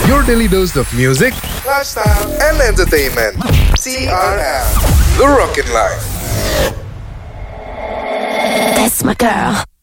Your daily dose of music, lifestyle, and entertainment. CRM, The Rockin' Life. That's my girl.